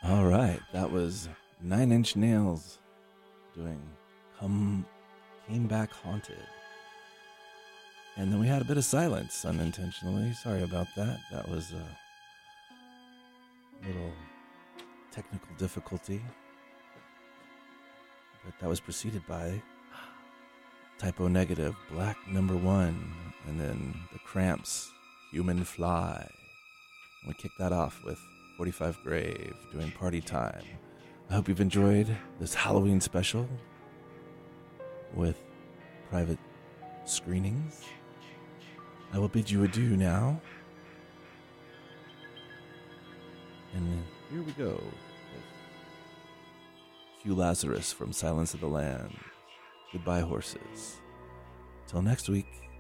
All right, that was Nine Inch Nails doing Came Back Haunted. And then we had a bit of silence unintentionally. Sorry about that. That was a little technical difficulty. But that was preceded by Typo Negative, Black Number One, and then the Cramps, Human Fly. And we kicked that off with 45 Grave doing Party Time. I hope you've enjoyed this Halloween special with private screenings. I will bid you adieu now. And here we go with Hugh Lazarus from Silence of the Lambs. Goodbye, horses. Till next week.